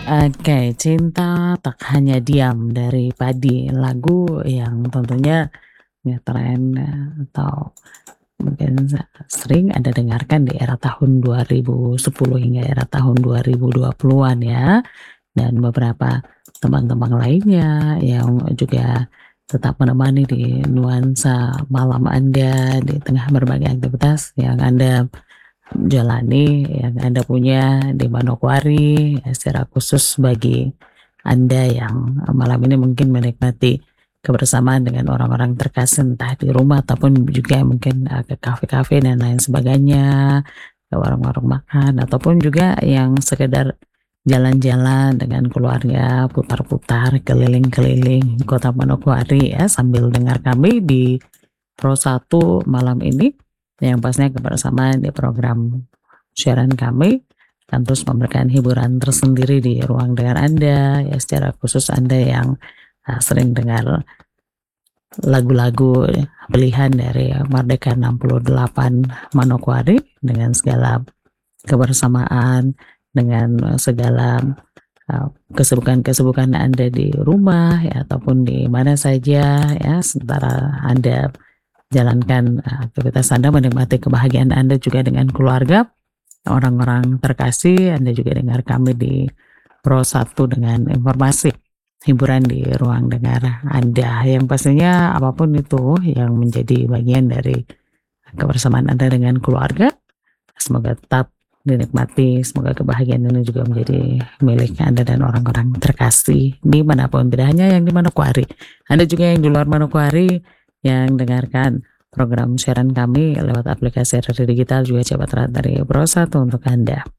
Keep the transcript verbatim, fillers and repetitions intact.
Oke, Cinta Tak Hanya Diam dari Padi, lagu yang tentunya ngetren atau mungkin se sering Anda dengarkan di era tahun dua ribu sepuluh hingga era tahun dua ribu dua puluhan ya, dan beberapa tembang-tembang lainnya yang juga tetap menemani di nuansa malam Anda di tengah berbagai aktivitas yang Anda jalani, yang Anda punya di Manokwari, ya secara khusus bagi Anda yang malam ini mungkin menikmati kebersamaan dengan orang-orang terkasih entah di rumah ataupun juga mungkin, eee, ke kafe-kafe dan lain sebagainya, ke warung-warung makan ataupun juga yang sekedar jalan-jalan dengan keluarga, putar-putar keliling-keliling kota Manokwari ya sambil dengar kami di Pro satu malam ini, yang pastinya kebersamaan di program siaran kami akan terus memberikan hiburan tersendiri di ruang dengar Anda, ya secara khusus Anda yang, eee, sering dengar lagu-lagu pilihan dari Merdeka enam puluh delapan Manokwari dengan segala kebersamaan, dengan segala, eee, kesibukan-kesibukan Anda di rumah ya ataupun di mana saja ya sementara Anda jalankan, eee, aktivitas Anda, menikmati kebahagiaan Anda juga dengan keluarga, orang-orang terkasih, Anda juga dengar kami di Pro satu dengan informasi hiburan di ruang dengar Anda, yang pastinya apapun itu yang menjadi bagian dari kebersamaan Anda dengan keluarga, semoga tetap dinikmati, semoga kebahagiaan ini juga menjadi milik Anda dan orang-orang terkasih dimanapun, tidak hanya yang di Manokwari, Anda juga yang di luar Manokwari yang dengarkan program siaran kami lewat aplikasi radio digital juga cepat dari Pro satu untuk Anda.